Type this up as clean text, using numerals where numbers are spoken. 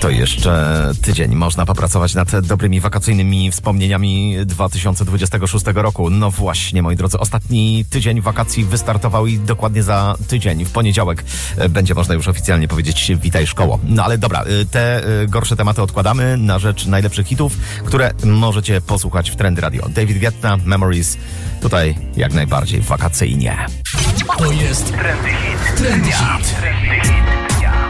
To jeszcze tydzień można popracować nad dobrymi wakacyjnymi wspomnieniami 2026 roku. No właśnie, moi drodzy, ostatni tydzień wakacji wystartował i dokładnie za tydzień, w poniedziałek, będzie można już oficjalnie powiedzieć witaj szkoło. No ale dobra, te gorsze tematy odkładamy na rzecz najlepszych hitów, które możecie posłuchać w Trendy Radio. David Guetta, Memories, tutaj jak najbardziej wakacyjnie. To jest Trendy Hit. Trendy Hit.